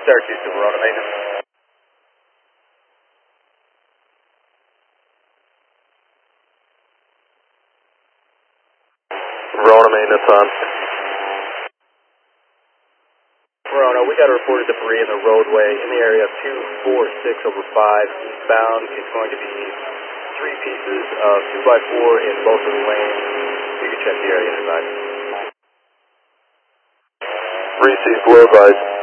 Syracuse to Verona maintenance. Verona maintenance on. Verona, we got a reported debris in the roadway in the area of 246/5 eastbound. It's going to be 3 pieces of 2x4 in both of the lanes. You can check the area inside. 3 C's below advised.